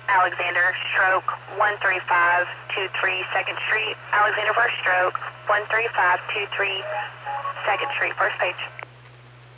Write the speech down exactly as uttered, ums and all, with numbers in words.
Alexander, stroke one three five two three Second Street. Alexander for a stroke one three five two three Second Street, first page.